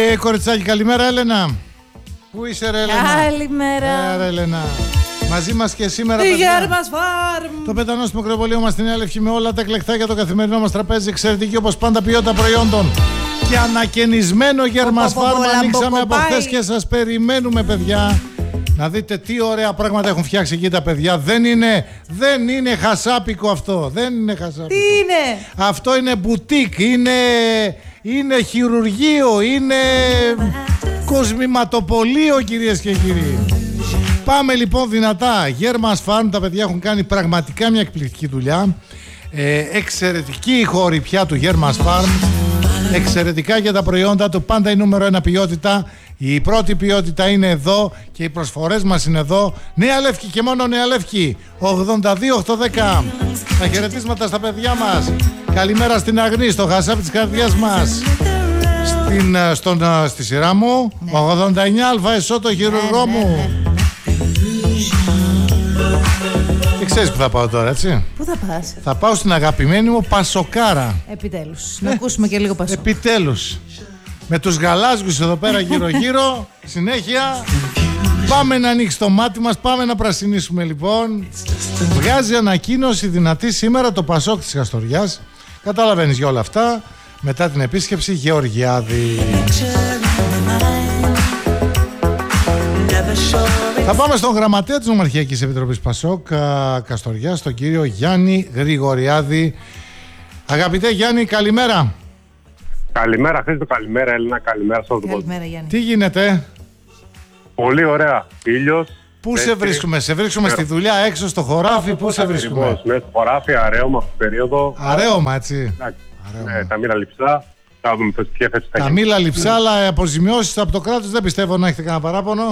Κοριτσάκι, καλημέρα Έλενα. Πού είσαι ρε Έλενα? Καλημέρα. Ρε Έλενα. Μαζί μας και σήμερα Η Γέρμας Φάρμ. το πετανόσιμο κρεβολείο μας στην Νέα Λευκή με όλα τα εκλεκτά για το καθημερινό μας τραπέζι. Εξαιρετική όπως πάντα ποιότητα προϊόντων. Και ανακαινισμένο Γέρμας Φάρμ. Ανοίξαμε από χθες και σας περιμένουμε, παιδιά. Να δείτε τι ωραία πράγματα έχουν φτιάξει εκεί τα παιδιά. Δεν είναι χασάπικο αυτό. Δεν είναι χασάπικο. Τι είναι? Αυτό είναι μπουτίκ. Είναι χειρουργείο. Είναι κοσμηματοπωλείο, κυρίες και κύριοι. Πάμε λοιπόν δυνατά. Γέρμας Φάρμ, τα παιδιά έχουν κάνει πραγματικά μια εκπληκτική δουλειά. Εξαιρετική η χώρη πια του Γέρμας Φάρμ. Εξαιρετικά για τα προϊόντα του. Πάντα η νούμερο 1 ποιότητα. Η πρώτη ποιότητα είναι εδώ και οι προσφορές μας είναι εδώ. Νέα Λεύκη και μόνο Νέα Λεύκη. 82-810. Τα χαιρετίσματα στα παιδιά μας. Καλημέρα στην Αγνή, στο χασάπι της καρδιάς μας. Στη σειρά μου, 89α Εσώ, το χειρουργό μου. Και ξέρεις που θα πάω τώρα, έτσι? Πού θα πας? Θα πάω στην αγαπημένη μου Πασοκάρα. Επιτέλους. Να ακούσουμε και λίγο Πασόκ. Επιτέλους. Με τους γαλάζιους εδώ πέρα γύρω-γύρω. Συνέχεια. Πάμε να ανοίξει το μάτι μας. Πάμε να πρασινίσουμε λοιπόν. Βγάζει ανακοίνωση δυνατή σήμερα το Πασόκ της Καστοριάς. Καταλαβαίνεις για όλα αυτά. Μετά την επίσκεψη Γεωργιάδη. Θα πάμε στον γραμματέα της Νομαρχιακής Επιτροπής Πασόκ Καστοριάς, τον κύριο Γιάννη Γρηγοριάδη. Αγαπητέ Γιάννη, καλημέρα. Καλημέρα Χρήστο, καλημέρα Έλληνα, καλημέρα σε όλο τον κόσμο. Καλημέρα Γιάννη. Τι γίνεται? Πολύ ωραία, ήλιος. Πού σε βρίσκουμε? Σε βρίσκουμε στη δουλειά, έξω στο χωράφι? Πού σε βρίσκουμε? Μέσα στο χωράφι, αραίωμα αυτή την περίοδο. Αραίωμα, έτσι. Ναι, τα μήλα λειψά. Θα δούμε ποια θέση θα γίνει. Τα μήλα λειψά, αλλά αποζημιώσεις από το κράτος δεν πιστεύω να έχετε κανένα παράπονο.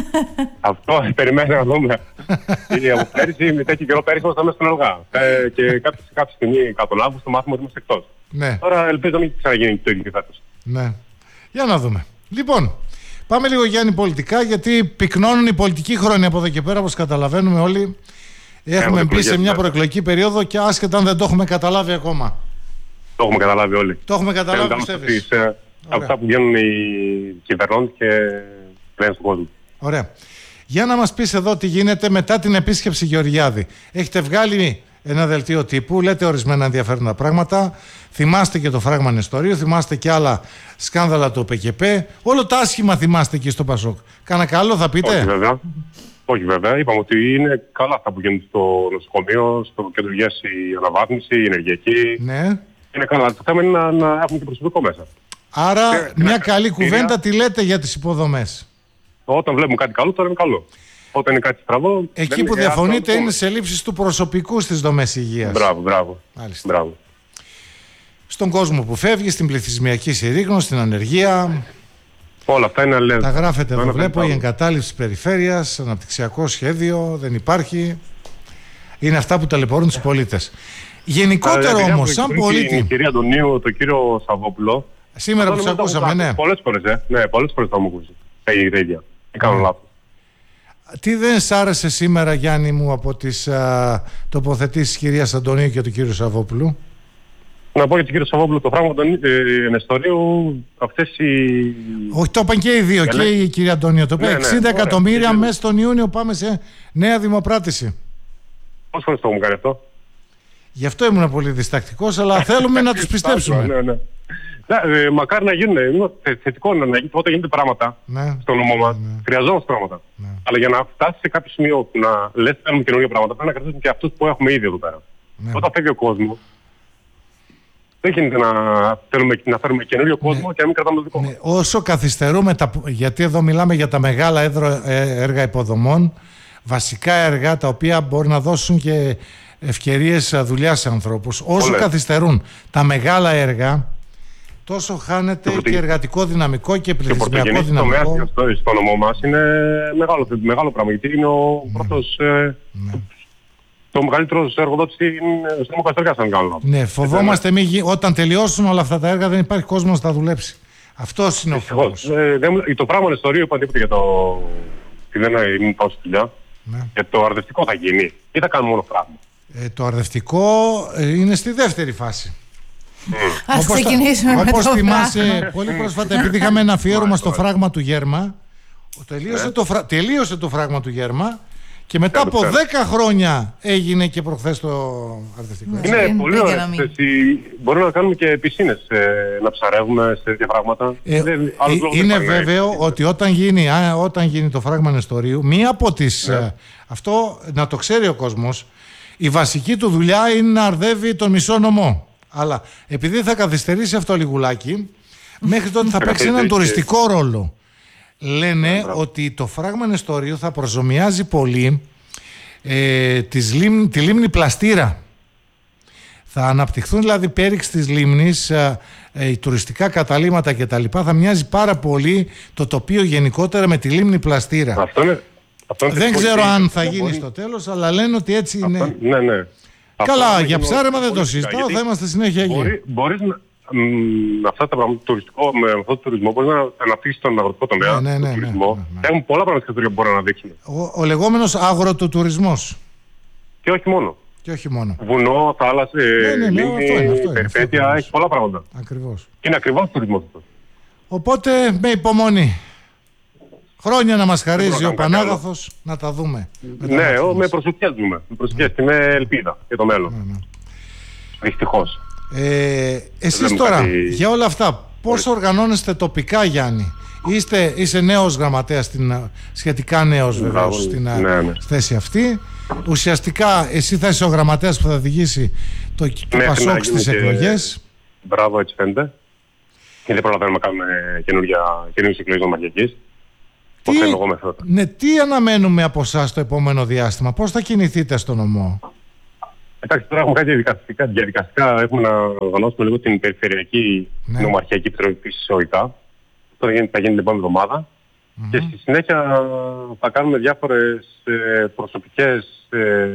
Αυτό περιμένουμε να δούμε. Από πέρυσι, με τέτοιο καιρό πέρυσι ήμασταν μέσα στην Ελγά. Και κάποια στιγμή κατά τον Αύγουστο μάθαμε ότι είμαστε εκτός. Ναι. Τώρα ελπίζω να μην ξαναγίνει το ίδιο και φέτος. Ναι. Για να δούμε. Λοιπόν, πάμε λίγο Γιάννη πολιτικά, γιατί πυκνώνουν οι πολιτικοί χρόνοι από εδώ και πέρα, όπως καταλαβαίνουμε όλοι. Έχουμε μπει σε μια προεκλογική περίοδο και άσχετα αν δεν το έχουμε καταλάβει ακόμα. Το έχουμε καταλάβει όλοι. Το έχουμε καταλάβει, πιστεύεις? Αυτά που βγαίνουν οι κυβερνώντες και λένε στον κόσμο. Ωραία. Για να μας πεις εδώ τι γίνεται μετά την επίσκεψη Γεωργιάδη. Έχετε βγάλει ένα δελτίο τύπου, λέτε ορισμένα ενδιαφέροντα πράγματα. Θυμάστε και το φράγμα Νεστορίου, θυμάστε και άλλα σκάνδαλα του ΠΚΠ. Όλο τα άσχημα θυμάστε εκεί στο Πασόκ. Κάνα καλό θα πείτε? Όχι βέβαια. Όχι βέβαια. Είπαμε ότι είναι καλά αυτά που γίνονται στο νοσοκομείο, στο κέντρο υγείας, η αναβάθμιση, η ενεργειακή. Ναι. Είναι καλά. Το θέμα είναι να έχουμε και προσωπικό μέσα. Άρα μια καλή κουβέντα τη λέτε για τις υποδομές. Όταν βλέπουμε κάτι καλό, τώρα είναι καλό. Όταν είναι κάτι στραβό. Εκεί που διαφωνείτε είναι σε λήψεις του προσωπικού στις δομές υγείας. Μπράβο. Μάλιστα. Μπράβο. Στον κόσμο που φεύγει, στην πληθυσμιακή συρρήγνωση, στην ανεργία. Όλα αυτά είναι αλήθεια. Τα γράφετε εδώ, βλέπω, η εγκατάλειψη της περιφέρειας, αναπτυξιακό σχέδιο, δεν υπάρχει. Είναι αυτά που ταλαιπωρούν τους πολίτες. Γενικότερα όμως, σαν πολίτη. Την κυρία Αντωνίου, τον κύριο Σαββόπουλο. Σήμερα που τους ακούσαμε, ναι. Πολλές φορές, ναι, πολλές φορές θα μου ακούσει. Τα ίδια. Δεν κάνω λάθος. Τι δεν σ' άρεσε σήμερα, Γιάννη μου, από τις τοποθετήσεις της κυρίας Αντωνίου και του κύριου Σαββόπουλου? Να πω για τον κύριο Σαββόπουλο, το φράγμα του Νεστορίου, αυτές οι... Όχι, το είπαν και οι δύο, και η κυρία Αντωνίου. Το είπε 60 εκατομμύρια μέσα στον Ιούνιο πάμε σε νέα δημοπράτηση. Πόσες φορές το έχουμε κάνει αυτό? Γι' αυτό ήμουν πολύ διστακτικός, αλλά θέλουμε να τους πιστέψουμε. Ναι. Μακάρι να γίνουν. Είναι θετικό να γίνουν. Όταν γίνονται πράγματα στο νομό μας, χρειαζόμαστε πράγματα. Αλλά για να φτάσει σε κάποιο σημείο που να λες θέλουμε καινούργια πράγματα, πρέπει να κρατήσουμε και αυτούς που έχουμε ήδη εδώ πέρα. Όταν φεύγει ο κόσμος, δεν γίνεται να φέρουμε καινούριο κόσμο και να μην κρατάμε το δικό μας. Όσο καθυστερούμε, γιατί εδώ μιλάμε για τα μεγάλα έργα υποδομών, βασικά έργα τα οποία μπορεί να δώσουν και ευκαιρίες δουλειάς σε ανθρώπους. Όσο καθυστερούν τα μεγάλα έργα, τόσο χάνεται και εργατικό δυναμικό και πληθυσμιακό δυναμικό. Το τομέα στο νομό μας είναι μεγάλο πράγμα, γιατί είναι ο πρώτος, το μεγαλύτερο εργοδότης στην Δημοκρατία, αν κάνω λάθος. Ναι, φοβόμαστε όταν τελειώσουν όλα αυτά τα έργα δεν υπάρχει κόσμος να τα δουλέψει. Αυτός είναι ο φόβος. Το πράγμα Νεστορίου είπαν τίποτα για το... δεν ήμουν πάω στη δουλειά. Για το αρδευτικό θα γίνει ή θα κάνουμε μόνο φράγμα? Το αρδευτικό είναι στη δεύτερη φάση. Ας ξεκινήσουμε με το θυμάσαι, πολύ πρόσφατα, επειδή είχαμε ένα αφιέρωμα στο φράγμα του Γέρμα, τελείωσε το φράγμα του Γέρμα και μετά από 10 χρόνια έγινε και προχθές το αρτιστικό. Είναι πολύ ωραία. Μπορούμε να κάνουμε και πισίνες, να ψαρεύουμε σε τέτοια πράγματα. Είναι βέβαιο ότι όταν γίνει το φράγμα Νεστορίου, μία από τις... αυτό να το ξέρει ο κόσμος, η βασική του δουλειά είναι να αρδεύει τον μισό νομό. Αλλά επειδή θα καθυστερήσει αυτό λιγουλάκι, μέχρι τότε θα παίξει έναν τουριστικό ρόλο. Λένε ότι το φράγμα Νεστορίου θα προσομοιάζει πολύ τη λίμνη Πλαστήρα. Θα αναπτυχθούν δηλαδή πέριξ της λίμνης, τουριστικά καταλύματα κτλ. Θα μοιάζει πάρα πολύ το τοπίο γενικότερα με τη λίμνη Πλαστήρα. Δεν ξέρω αν θα γίνει στο τέλος, αλλά λένε ότι έτσι είναι. Ναι. Καλά, για ψάρεμα δεν το συζητάω, θα είμαστε συνέχεια εκεί. Μπορείς με αυτό το τουρισμό μπορείς να αναπτύξεις τον αγροτικό τομέα, τον τουρισμό. Έχουν πολλά πράγματα που μπορούν να δείξουν. Ο λεγόμενος αγροτοτουρισμός. Και όχι μόνο. Βουνό, θάλασσα, λίμνη, περιπέτεια, έχει πολλά πράγματα. Ακριβώς. Και είναι ακριβώς τουρισμός αυτό. Οπότε με υπομονή. Χρόνια να μας χαρίζει ο Πανάγαθος να τα δούμε. Ναι, με προσοχές δούμε. Με προσοχές και με ελπίδα για το μέλλον. Δυστυχώς. Εσείς τώρα, για όλα αυτά, πώς οργανώνεστε τοπικά, Γιάννη? Είσαι νέος γραμματέας, σχετικά νέος βεβαίως, στην θέση αυτή. Ουσιαστικά εσύ θα είσαι ο γραμματέας που θα οδηγήσει το Πασόκ στις εκλογές. Μπράβο, έτσι φαίνεται. Και δεν προλαβαίνουμε να κάνουμε καινούργιες εκλογές νομαρχιακής. Τι αναμένουμε από εσάς το επόμενο διάστημα? Πώς θα κινηθείτε στο νομό? Εντάξει, τώρα έχουμε κάτι διαδικαστικά. Έχουμε να οργανώσουμε λίγο την Περιφερειακή Νομαρχιακή Επιτροπή της ΟΙΚΑ. Αυτό θα γίνει την επόμενη εβδομάδα. Και στη συνέχεια θα κάνουμε διάφορες προσωπικές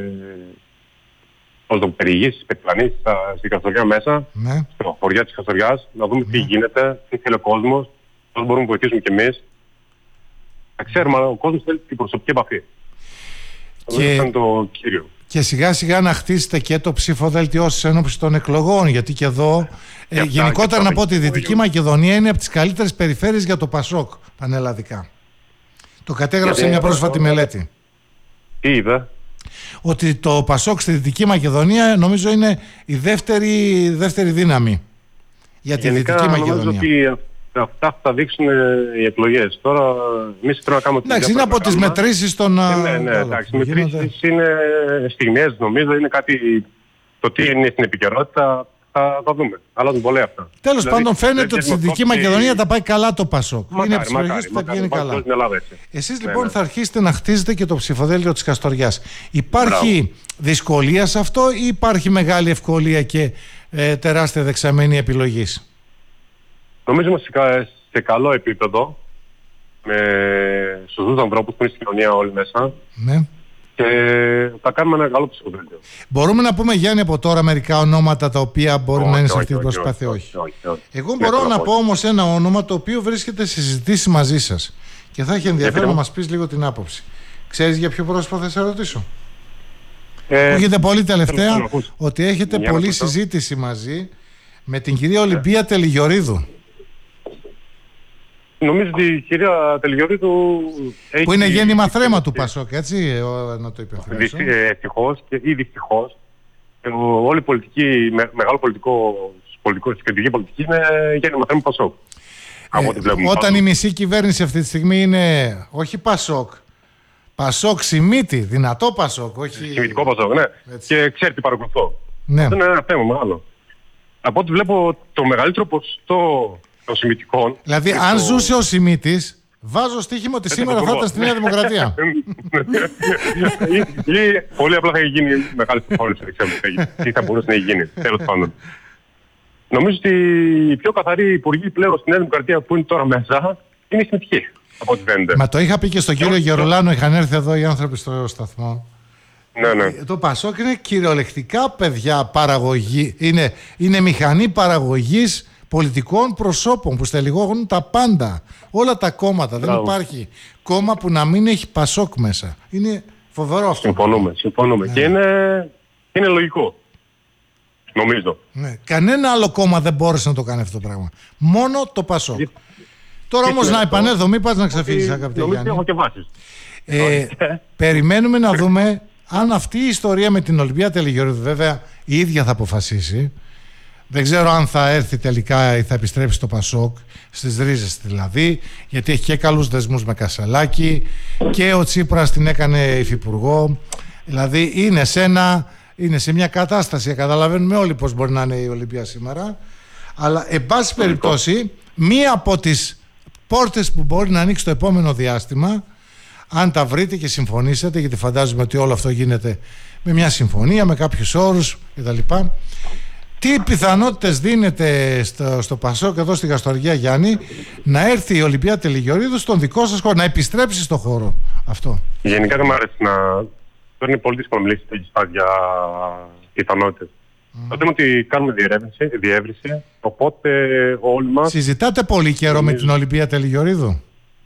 περιηγήσεις, περιπλανήσεις στην Καστοριά μέσα, στα χωριά της Καστοριάς, να δούμε τι γίνεται, τι θέλει ο κόσμος, πώς μπορούμε να βοηθήσουμε κι εμείς. Θα ξέρουμε, ο κόσμος θέλει την προσωπική επαφή. Αυτό είναι το κύριο. Και σιγά σιγά να χτίσετε και το ψηφοδέλτιό σας ένωψη των εκλογών, γιατί και εδώ γενικότερα να πω ότι η Δυτική Μακεδονία είναι από τις καλύτερες περιφέρειες για το Πασόκ πανελλαδικά. Το κατέγραψε μια πρόσφατη μελέτη. Τι είδα? Ότι το Πασόκ στη Δυτική Μακεδονία νομίζω είναι η δεύτερη δύναμη για τη Δυτική Μακεδονία. Αυτά θα δείξουν οι εκλογές. Τώρα εμείς πρέπει να κάνουμε... Εντάξει, είναι από τις μετρήσεις των... Ναι, εντάξει, οι μετρήσεις είναι στιγμιαίες, νομίζω, είναι κάτι... Το τι είναι στην επικαιρότητα θα δούμε. Αλλάζουν πολλά αυτά. Τέλος πάντων, φαίνεται ότι στη Δυτική Μακεδονία τα πάει καλά το Πασόκ. Είναι από τις περιοχές που θα πηγαίνει καλά. Εσείς λοιπόν θα αρχίσετε να χτίζετε και το ψηφοδέλτιο της Καστοριάς. Υπάρχει δυσκολία σε αυτό ή υπάρχει μεγάλη ευκολία και τεράστια δεξαμενή επιλογής? Νομίζω είμαστε σε καλό επίπεδο, με σωστούς ανθρώπους που είναι στην κοινωνία όλοι μέσα. Ναι. Και θα κάνουμε ένα καλό ψηφοδέλτιο. Μπορούμε να πούμε, Γιάννη, από τώρα μερικά ονόματα τα οποία μπορεί να είναι σε αυτή την προσπάθεια? Όχι. Εγώ μπορώ να πω όμως ένα όνομα το οποίο βρίσκεται σε συζητήσεις μαζί σας και θα έχει ενδιαφέρον να μας πεις λίγο την άποψη. Ξέρεις για ποιο πρόσωπο θα σε ρωτήσω? Ακούγεται πολύ τελευταία ότι έχετε πολλή συζήτηση μαζί με την κυρία Ολυμπία Τελιγιορίδου. Νομίζω ότι η κυρία Τελιγιορίδου... Που είναι γέννημα θρέμα του Πασόκ, έτσι, να το υπενθυμίσω. Ευτυχώς ή δυστυχώς. Όλη η πολιτική, μεγάλο κεντρική πολιτική είναι γέννημα θρέμα Πασόκ. Όταν η μισή κυβέρνηση αυτή τη στιγμή είναι όχι Πασόκ, Πασόκ Σιμίτη, δυνατό Πασόκ, όχι... Σιμιτικό Πασόκ, ναι. Έτσι. Και ξέρει τι παρακολουθώ. Ναι. Αυτό είναι ένα θέμα μάλλον. Από ό,τι βλέπω το μεγαλύτερο ποσοστό των Σιμιτικών... Δηλαδή αν ζούσε ο Σιμίτης, βάζω στοίχημα ότι σήμερα θα ήταν στη Νέα Δημοκρατία. Ή πολύ απλά θα έχει γίνει μεγάλη συμφώνηση, δεν ξέρω τι θα μπορούσε να γίνει, τέλος πάντων. Νομίζω ότι οι πιο καθαροί υπουργοί πλέον στη Νέα Δημοκρατία που είναι τώρα μέσα είναι οι Σιμιτικοί, από ό,τι φαίνεται. Μα το είχα πει και στον κύριο Γερολάνο, είχαν έρθει εδώ οι άνθρωποι στο σταθμό. Ναι. Το Πασόκ είναι κυριολεκτικά, παιδιά, παραγωγή. Είναι μηχανή παραγωγής πολιτικών προσώπων που στελιγώνουν τα πάντα. Όλα τα κόμματα. Δεν υπάρχει κόμμα που να μην έχει Πασόκ μέσα. Είναι φοβερό αυτό. Συμφωνούμε. Ναι. Και είναι λογικό. Νομίζω. Ναι. Κανένα άλλο κόμμα δεν μπόρεσε να το κάνει αυτό το πράγμα. Μόνο το ΠΑΣΟΚ. Τώρα όμως να επανέλθω, μην πας να ξεφύγεις, αγαπητέ Γιάννη. Έχω και βάσεις. Περιμένουμε να δούμε αν αυτή η ιστορία με την Ολυμπία Τελιγιορίδου, βέβαια η ίδια θα αποφασίσει. Δεν ξέρω αν θα έρθει τελικά ή θα επιστρέψει στο ΠΑΣΟΚ, στις ρίζες δηλαδή, γιατί έχει και καλούς δεσμούς με Κασσαλάκη και ο Τσίπρας την έκανε υφυπουργό. Δηλαδή είναι σε μια κατάσταση, καταλαβαίνουμε όλοι πώς μπορεί να είναι η Ολυμπία σήμερα, αλλά εν πάση περιπτώσει μία από τις πόρτες που μπορεί να ανοίξει το επόμενο διάστημα, αν τα βρείτε και συμφωνήσετε, γιατί φαντάζομαι ότι όλο αυτό γίνεται με μια συμφωνία, με κάποιους όρους κτλ. Τι πιθανότητες δίνετε στο ΠΑΣΟΚ εδώ στη Καστοριά, Γιάννη, να έρθει η Ολυμπία Τελιγιορίδου στον δικό σας χώρο, να επιστρέψει στο χώρο αυτό? Γενικά δεν μου αρέσει να... Τώρα είναι πολύ δύσκολο να μιλήσει για πιθανότητες. Φαντάζομαι ότι κάνουμε διεύρυνση, οπότε όλοι μας... Συζητάτε πολύ καιρό με την Ολυμπία Τελιγιορίδου?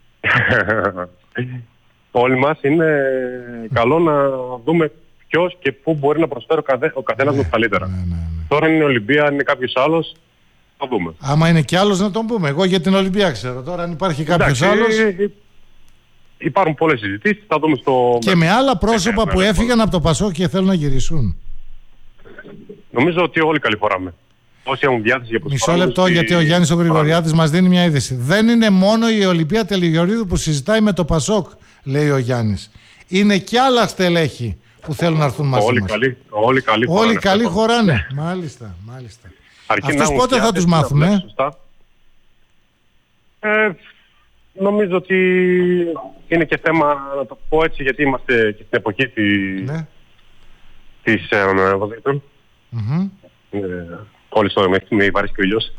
Όλοι μας είναι καλό να δούμε ποιος και πού μπορεί να προσφέρει ο καθένας μας καλύτερα. Τώρα είναι η Ολυμπία, αν είναι κάποιος άλλος, θα δούμε. Άμα είναι κι άλλος να τον πούμε. Εγώ για την Ολυμπία ξέρω. Τώρα αν υπάρχει κάποιος άλλος... Υπάρχουν πολλές συζητήσεις, θα δούμε στο... Και με άλλα πρόσωπα που έφυγαν από το ΠΑΣΟΚ και θέλουν να γυρίσουν. Νομίζω ότι όλοι καλή φοράμε. Όσοι έχουν διάθεση για Μισό λεπτό, γιατί ο Γιάννης ο Γρηγοριάδης μας δίνει μια είδηση. Δεν είναι μόνο η Ολυμπία Τελιγιορίδου που συζητάει με το ΠΑΣΟΚ, λέει ο Γιάννης. Είναι κι άλλα στελέχη που θέλουν να έρθουν μαζί μας. Όλοι καλοί χωράνε. Μάλιστα. Αυτούς πότε θα τους μάθουμε? Νομίζω ότι είναι και θέμα, να το πω έτσι, γιατί είμαστε και στην εποχή της όλη στο με υπάρχει και ο ήλιος.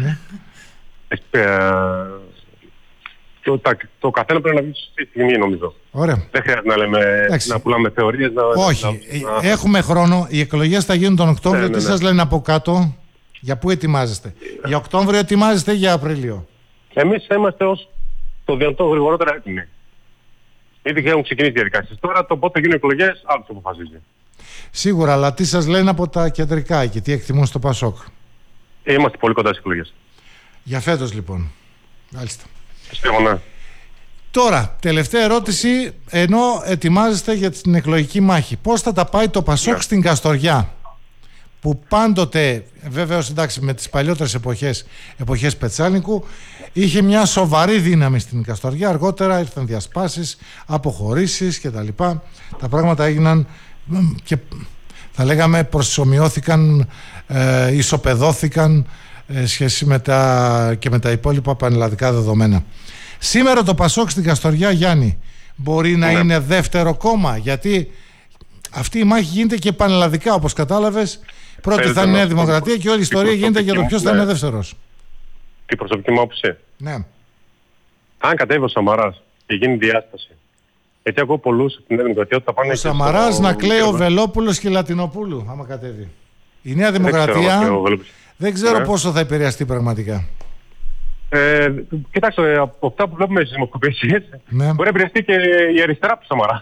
Το καθένα πρέπει να βγει στη στιγμή, νομίζω. Ωραία. Δεν χρειάζεται να πουλάμε θεωρίες. Όχι, έχουμε χρόνο. Οι εκλογές θα γίνουν τον Οκτώβριο. Τι σας λένε από κάτω? Για πού ετοιμάζεστε? Για Οκτώβριο ετοιμάζεστε ή για Απρίλιο? Εμείς είμαστε ως το δυνατό γρηγορότερα έτοιμοι. Ήδη έχουν ξεκινήσει οι διαδικασίες. Τώρα το πότε γίνουν εκλογές, άλλο το αποφασίζει. Σίγουρα, αλλά τι σας λένε από τα κεντρικά και τι εκτιμούν στο ΠΑΣΟΚ? Είμαστε πολύ κοντά στις εκλογές. Για φέτος λοιπόν. Μάλιστα. Πιστεύω, ναι. Τώρα, τελευταία ερώτηση, ενώ ετοιμάζεστε για την εκλογική μάχη. Πώς θα τα πάει το ΠΑΣΟΚ στην Καστοριά, που πάντοτε, βέβαιως εντάξει με τις παλιότερες εποχές Πετσάλικου, είχε μια σοβαρή δύναμη στην Καστοριά. Αργότερα ήρθαν διασπάσεις, αποχωρήσεις κτλ. Τα πράγματα έγιναν και θα λέγαμε προσομοιώθηκαν, ισοπεδώθηκαν σχέση με τα υπόλοιπα πανελλαδικά δεδομένα. Σήμερα το ΠΑΣΟΚ στην Καστοριά, Γιάννη, μπορεί να είναι δεύτερο κόμμα, γιατί αυτή η μάχη γίνεται και πανελλαδικά, όπως κατάλαβες. Πρώτη θα είναι η Νέα Δημοκρατία και όλη η ιστορία γίνεται για το ποιος θα είναι δεύτερος. Την προσωπική μου άποψη. Ναι. Αν κατέβει ο Σαμαράς και γίνει διάσταση, γιατί ακούω πολλούς από την Νέα Δημοκρατία ότι θα πάνε... Ο Σαμαράς να κλαίει ο Βελόπουλος και Λατινοπούλου, άμα κατέβει. Η Νέα Δημοκρατία δεν ξέρω πόσο θα επηρεαστεί πραγματικά. Κοιτάξτε, από αυτά που βλέπουμε στις δημοσκοπήσεις, μπορεί να επηρεαστεί και η αριστερά του Σαμαρά.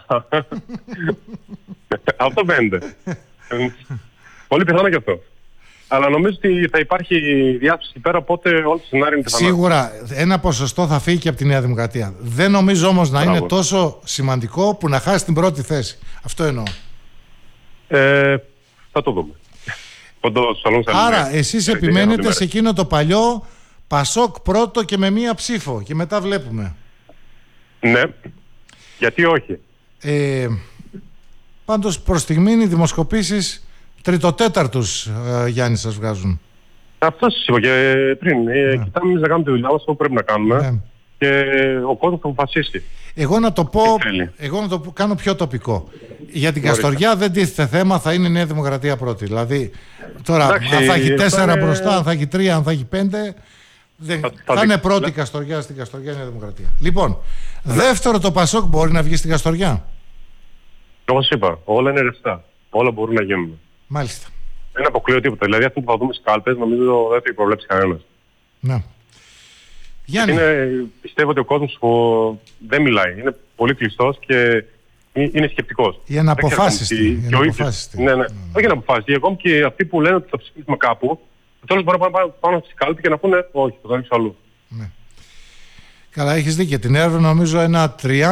Αυτό φαίνεται. Πολύ πιθανό και αυτό. Αλλά νομίζω ότι θα υπάρχει διάσπαση εκεί πέρα, οπότε όλο το σενάριο είναι πιθανό. Σίγουρα ένα ποσοστό θα φύγει και από τη Νέα Δημοκρατία. Δεν νομίζω όμως να είναι τόσο σημαντικό που να χάσει την πρώτη θέση. Αυτό εννοώ. Θα το δούμε. Άρα εσείς επιμένετε σε εκείνο το παλιό ΠΑΣΟΚ πρώτο και με μία ψήφο και μετά βλέπουμε. Ναι. Γιατί όχι. Πάντως προς στιγμήν οι δημοσκοπήσεις τριτοτέταρτους, Γιάννη, σας βγάζουν. Αυτό σας είπα και πριν. Κοιτάμε εμείς να κάνουμε τη δουλειά μας, αυτό πρέπει να κάνουμε. Και ο κόσμος θα αποφασίσει. Εγώ να το κάνω πιο τοπικό. Για την Καστοριά δεν τίθεται θέμα, θα είναι η Νέα Δημοκρατία πρώτη. Δηλαδή, τώρα, εντάξει, αν θα έχει 4 μπροστά, αν θα έχει 3, αν θα έχει 5, θα είναι πρώτη η Καστοριά στην Καστοριά η Νέα Δημοκρατία. Λοιπόν, δεύτερο το ΠΑΣΟΚ μπορεί να βγει στην Καστοριά. Όπως είπα, όλα είναι ρευστά. Όλα μπορούν να γίνουν. Μάλιστα. Δεν αποκλείω τίποτα. Δηλαδή, αυτό που θα δούμε στις κάλπες, νομίζω δεν θα το προβλέψει κανένας. Ναι. Γιάννη. Πιστεύω ότι ο κόσμος δεν μιλάει. Είναι πολύ κλειστός και είναι σκεπτικός. Η αναποφάσιστη. Ναι. Όχι αναποφάσιστη. Ακόμη και αυτοί που λένε ότι θα ψηφίσουμε κάπου, τέλος μπορεί να πάνε πάνω στη κάλπη και να πούνε όχι, θα το ανοίξω αλλού. Ναι. Καλά, έχεις δίκιο. Την έρευνα νομίζω ένα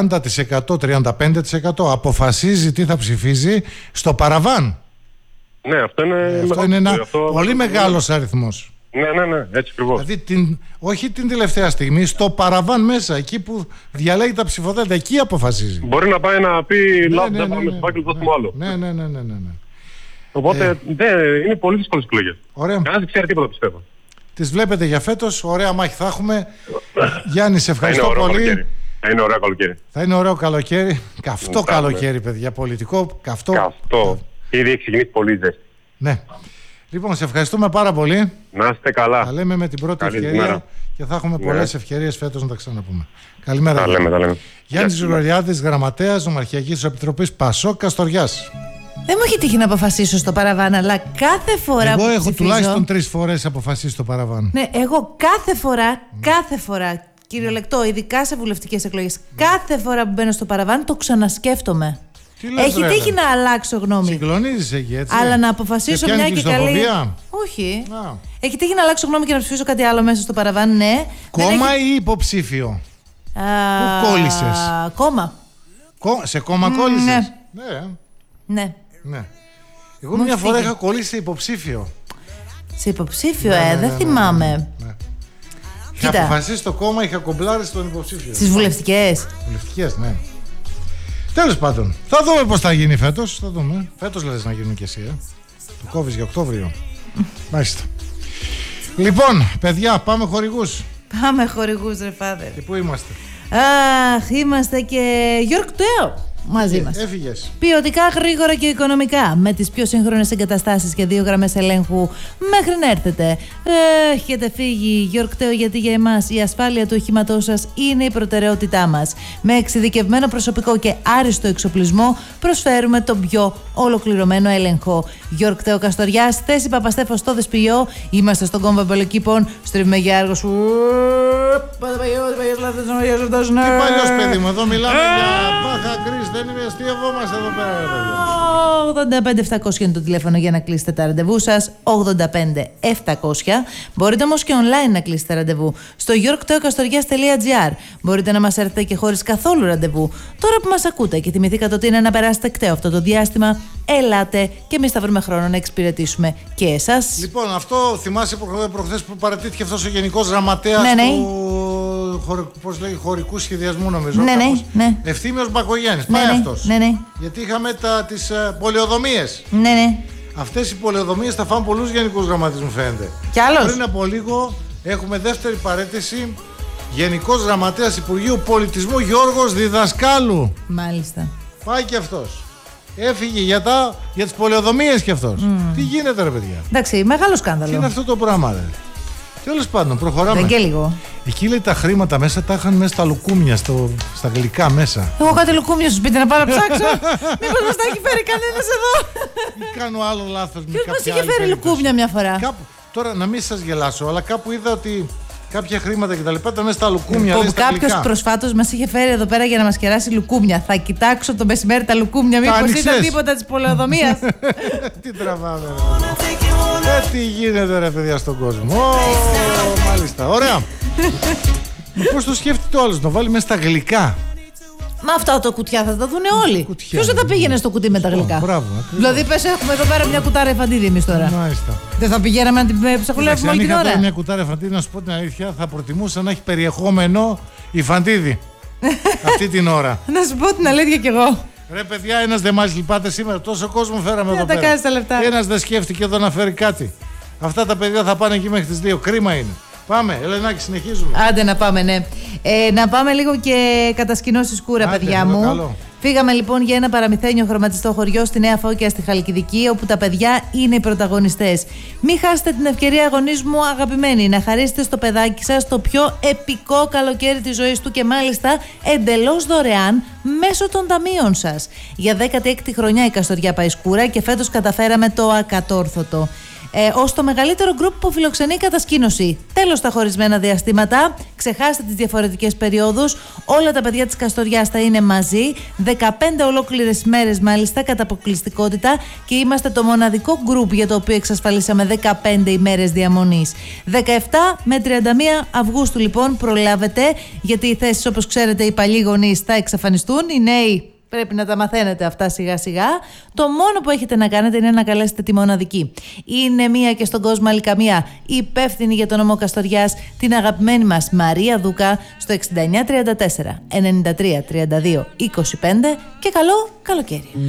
30%-35% αποφασίζει τι θα ψηφίζει στο παραβάν. Ναι, αυτό είναι ένα πολύ μεγάλος αριθμός. Ναι, έτσι ακριβώς. Δηλαδή όχι την τελευταία στιγμή, στο παραβάν μέσα, εκεί που διαλέγει τα ψηφοδέλτια, εκεί αποφασίζει. Μπορεί να πάει να πει λάθος, δεν πάμε στο φάκελο, δώσουμε άλλο. Ναι. Οπότε είναι πολύ δύσκολες εκλογές. Κανένας δεν ξέρει τίποτα, πιστεύω. Τις βλέπετε για φέτος, ωραία μάχη θα έχουμε. Γιάννη, σε ευχαριστώ πολύ. Θα είναι ωραίο καλοκαίρι. Θα είναι ωραίο καλοκαίρι. Καυτό καλοκαίρι, παιδιά, πολιτικό. Καυτό. Ήδη έχει ξεκινήσει πολύ ζέστη. Ναι. Λοιπόν, σε ευχαριστούμε πάρα πολύ. Να είστε καλά. Θα λέμε με την πρώτη ευκαιρία και θα έχουμε πολλές ευκαιρίες φέτος να τα ξαναπούμε. Καλημέρα. Τα λέμε. Γιάννης Ζουρολιάδης, Γραμματέας Νομαρχιακής Επιτροπής Πασόκ Καστοριάς. Δεν μου έχει τύχει να αποφασίσω στο παραβάν, αλλά κάθε φορά εγώ που έχω ψηφίζω, τουλάχιστον 3 φορές αποφασίσει στο παραβάν. Ναι, εγώ κάθε φορά, κυριολεκτό, ειδικά σε βουλευτικές εκλογές, κάθε φορά που μπαίνω στο παραβάν το ξανασκέφτομαι. Έχει τύχει να αλλάξω γνώμη. Συγκλονίζεις εκεί, έτσι. Αλλά να αποφασίσω μια και καλή. Όχι. Έχει τύχει να αλλάξω γνώμη και να ψηφίσω κάτι άλλο μέσα στο παραβάν, ναι. Κόμμα ή υποψήφιο? Πού κόλλησες? Κόμμα. Σε κόμμα κόλλησες? Ναι. Εγώ μια φορά είχα κολλήσει σε υποψήφιο. Σε υποψήφιο, δεν θυμάμαι. Είχα αποφασίσει το κόμμα, είχα κομπλάρει στον υποψήφιο. Στις βουλευτικές. Βουλευτικές, ναι. Τέλος πάντων, θα δούμε πώς θα γίνει φέτος. Θα δούμε. Φέτος λες να γίνουν και εσύ, Το κόβεις για Οκτώβριο. Μάλιστα. Λοιπόν, παιδιά, πάμε χορηγούς. Πάμε χορηγούς, ρε φάδερ. Και πού είμαστε? Αχ, είμαστε και Yorkdale. Μαζί μας. Έφυγες. Ποιοτικά, γρήγορα και οικονομικά. Με τις πιο σύγχρονες εγκαταστάσεις και 2 γραμμές ελέγχου μέχρι να έρθετε. Έχετε φύγει, Yorkdale, γιατί για εμάς η ασφάλεια του οχήματός σας είναι η προτεραιότητά μας. Με εξειδικευμένο προσωπικό και άριστο εξοπλισμό προσφέρουμε τον πιο ολοκληρωμένο έλεγχο. Yorkdale Καστοριάς, θέση Παπαστέφος στο Δεσποιό. Είμαστε στον κόμβο Εμπολοκήπων. Στρίβουμε για Άργος. Τι παλιός, παιδί μου, εδώ μιλάμε για Μπάχα Γκρίς. Δεν είναι αστείευόμαστε εδώ πέρα, παιδιά. 85-700 είναι το τηλέφωνο για να κλείσετε τα ραντεβού σας. 85-700. Μπορείτε όμως και online να κλείσετε ραντεβού στο yorkteokastorias.gr. Μπορείτε να μας έρθετε και χωρίς καθόλου ραντεβού. Τώρα που μας ακούτε και θυμηθήκατε ότι είναι να περάσετε κταίο αυτό το διάστημα, ελάτε και εμείς θα βρούμε χρόνο να εξυπηρετήσουμε και εσάς. Λοιπόν, αυτό θυμάσαι προχθές που παρατήθηκε αυτός ο Γενικός Γραμματέας του χωρικού σχεδιασμού, νομίζω. Ναι. Ευθύμιος Μπακογιάννης. Πάει αυτός. Ναι. Γιατί είχαμε τις πολεοδομίες. Ναι. Αυτές οι πολεοδομίες θα φάνε πολλούς γενικούς γραμματείς, μου φαίνεται. Κι άλλος. Πριν από λίγο έχουμε δεύτερη παρέτηση. Γενικός Γραμματέας Υπουργείου Πολιτισμού Γιώργος Διδασκάλου. Μάλιστα. Πάει και αυτός. Έφυγε για τις πολεοδομίες και αυτός. Τι γίνεται, ρε παιδιά? Εντάξει, μεγάλο σκάνδαλο. Τι είναι αυτό το πράγμα, ρε? Τέλος πάντων, προχωράμε. Δεν και λίγο. Εκεί λέει τα χρήματα μέσα τα είχαν μέσα στα λουκούμια, στα γλυκά μέσα. Εγώ κάτι λουκούμια στο σπίτι να πάω να ψάξω. Μήπως μας τα έχει φέρει κανένας εδώ? Ή κάνω άλλο λάθος? Ποιος μας είχε φέρει λουκούμια μια φορά? Τώρα να μην σας γελάσω, αλλά κάπου είδα ότι κάποια χρήματα και τα λοιπά ήταν μέσα στα λουκούμια. Κάποιος προσφάτως μας είχε φέρει εδώ πέρα για να μας κεράσει λουκούμια. Θα κοιτάξω το μεσημέρι τα λουκούμια, μήπως ήταν τίποτα της πολεοδομίας. Τι τραβάμε, ρε. Τι γίνεται, ρε παιδιά, στον κόσμο. Μάλιστα, ωραία. Πώς το σκέφτεται ο άλλος, να βάλει μέσα στα γλυκά? Μα αυτά τα κουτιά θα τα δούνε όλοι. Ποιος δεν θα πήγαινε στο κουτί με τα γλυκά? Δηλαδή, πες, έχουμε εδώ πέρα μια κουτάρα εφαντίδη εμείς τώρα. Μάλιστα. Δεν θα πηγαίναμε να την ψαχουλεύουμε όλη την ώρα? Αν είχα μια κουτάρα εφαντίδη, να σου πω την αλήθεια, θα προτιμούσα να έχει περιεχόμενο η φαντίδη αυτή την ώρα. Να σου πω την αλήθεια κι εγώ. Ρε παιδιά, ένας δεν μας λυπάται σήμερα. Τόσο κόσμο φέραμε εδώ πέρα. Κάνεις τα λεπτά. Ένας δεν σκέφτηκε εδώ να φέρει κάτι. Αυτά τα παιδιά θα πάνε εκεί μέχρι τις 2. Κρίμα είναι. Πάμε, Ελενάκη, συνεχίζουμε. Άντε να πάμε, ναι. Να πάμε λίγο και κατασκηνώσεις Κούρα, παιδιά μου. Καλό. Φύγαμε λοιπόν για ένα παραμυθένιο χρωματιστό χωριό στη Νέα Φώκια στη Χαλκιδική, όπου τα παιδιά είναι οι πρωταγωνιστές. Μην χάσετε την ευκαιρία, αγωνείς μου αγαπημένοι, να χαρίσετε στο παιδάκι σας το πιο επικό καλοκαίρι της ζωής του και μάλιστα εντελώς δωρεάν μέσω των ταμείων σας. Για 16η χρονιά η Καστοριά πάει σκούρα και φέτος καταφέραμε το ακατόρθωτο. ως το μεγαλύτερο γκρουπ που φιλοξενεί κατασκήνωση. Τέλος τα χωρισμένα διαστήματα, ξεχάστε τις διαφορετικές περιόδους, όλα τα παιδιά της Καστοριάς θα είναι μαζί, 15 ολόκληρες μέρες μάλιστα κατά αποκλειστικότητα, και είμαστε το μοναδικό γκρουπ για το οποίο εξασφαλίσαμε 15 ημέρες διαμονής. 17 με 31 Αυγούστου λοιπόν προλάβετε, γιατί οι θέσεις, όπως ξέρετε, οι παλιοί γονείς θα εξαφανιστούν, οι νέοι πρέπει να τα μαθαίνετε αυτά σιγά σιγά. Το μόνο που έχετε να κάνετε είναι να καλέσετε τη μοναδική. Είναι μία και στον κόσμο άλλη καμία, υπεύθυνη για τον νομό Καστοριάς, την αγαπημένη μας Μαρία Δούκα, στο 6934 93 32 25, και καλό καλοκαίρι.